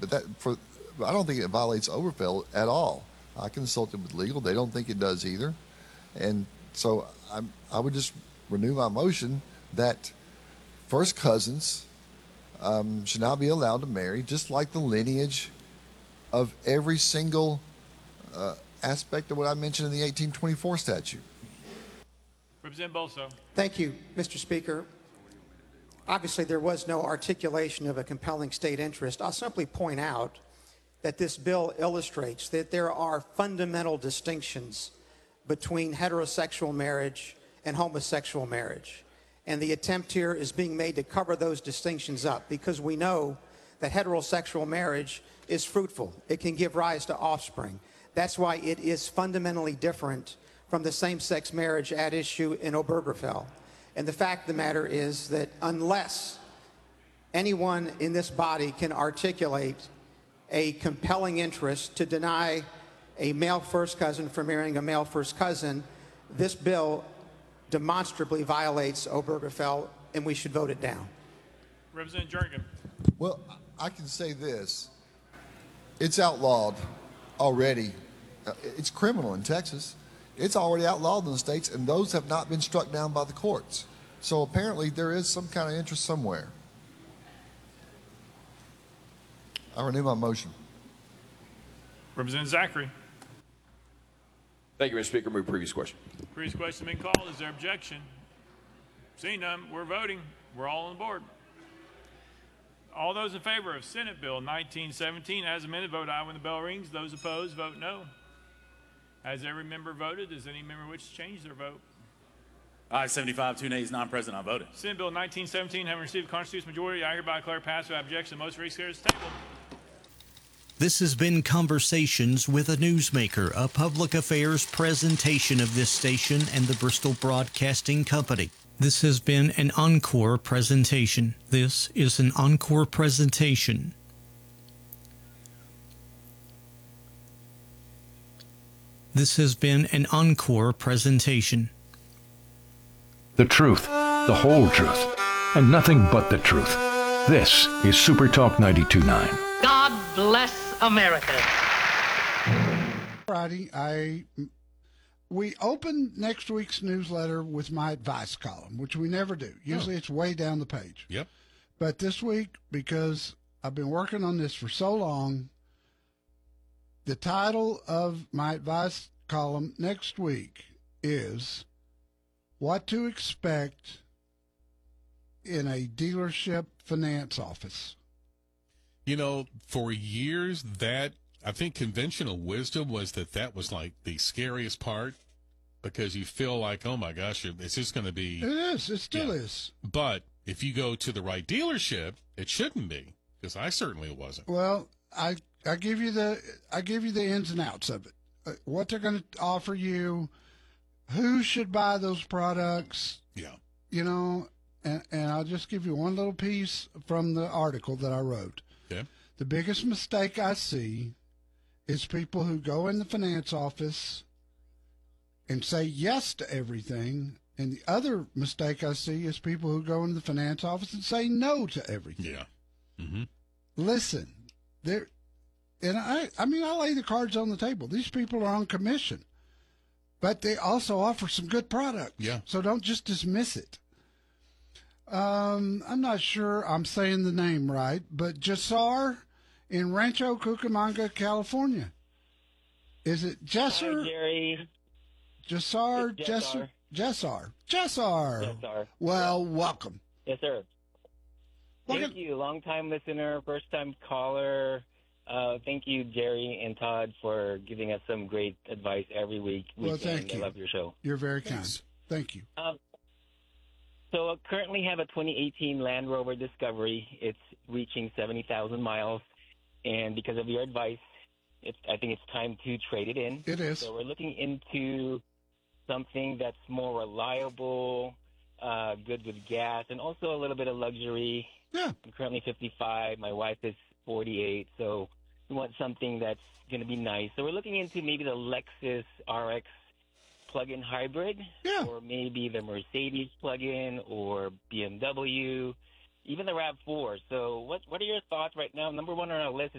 I don't think it violates Oberfeld at all. I consulted with legal; they don't think it does either, and so I would just renew my motion that first cousins should not be allowed to marry, just like the lineage of every single aspect of what I mentioned in the 1824 statute. Representative Bolso. Thank you, Mr. Speaker. Obviously, there was no articulation of a compelling state interest. I'll simply point out that this bill illustrates that there are fundamental distinctions between heterosexual marriage and homosexual marriage. And the attempt here is being made to cover those distinctions up because we know that heterosexual marriage is fruitful. It can give rise to offspring. That's why it is fundamentally different from the same-sex marriage at issue in Obergefell. And the fact of the matter is that unless anyone in this body can articulate a compelling interest to deny a male first cousin from marrying a male first cousin, this bill demonstrably violates Obergefell, and we should vote it down. Representative Jernigan. Well, I can say this. It's outlawed already. It's criminal in Texas. It's already outlawed in the states, and those have not been struck down by the courts. So apparently there is some kind of interest somewhere. I renew my motion. Representative Zachary. Thank you, Mr. Speaker. Move previous question. Previous question been called. Is there objection? Seeing none, we're voting. We're all on board. All those in favor of Senate Bill 1917 as amended, vote aye when the bell rings. Those opposed, vote no. Has every member voted? Does any member wish to change their vote? Aye, 75, 2 nays, non-present, I voted. Senate Bill 1917, having received a constitutional majority, I hereby declare passed without objection. The motion recarries the table. This has been Conversations with a Newsmaker, a public affairs presentation of this station and the Bristol Broadcasting Company. This has been an encore presentation. This is an encore presentation. This has been an encore presentation. The truth, the whole truth, and nothing but the truth. This is Super Talk 92.9. God bless America. Friday, we open next week's newsletter with my advice column, which we never do. Usually it's way down the page. Yep. But this week, because I've been working on this for so long, the title of my advice column next week is What to Expect in a Dealership Finance Office. You know, for years, that I think conventional wisdom was that was like the scariest part because you feel like, oh my gosh, it's just going to be. It is. It still is. But if you go to the right dealership, it shouldn't be, because I certainly wasn't. Well, I give you the ins and outs of it. What they're going to offer you, who should buy those products. Yeah. You know, and I'll just give you one little piece from the article that I wrote. Okay. The biggest mistake I see is people who go in the finance office and say yes to everything. And the other mistake I see is people who go into the finance office and say no to everything. Yeah. Mm-hmm. Listen, I lay the cards on the table. These people are on commission, but they also offer some good products. Yeah. So don't just dismiss it. I'm not sure I'm saying the name right, but Jassar in Rancho Cucamonga, California. Is it Jesser? Hi, Jerry. Jassar? Jessar. Well, welcome. Yes, sir. Thank you. Long-time listener, first-time caller. Thank you, Jerry and Todd, for giving us some great advice every week. Well, thank you. I love your show. You're very kind. Thank you. So I currently have a 2018 Land Rover Discovery. It's reaching 70,000 miles. And because of your advice, I think it's time to trade it in. It is. So we're looking into something that's more reliable, good with gas, and also a little bit of luxury. Yeah. I'm currently 55. My wife is 48. So we want something that's going to be nice. So we're looking into maybe the Lexus RX plug-in hybrid, or maybe the Mercedes plug-in, or BMW, even the RAV4. So what are your thoughts right now? Number one on our list is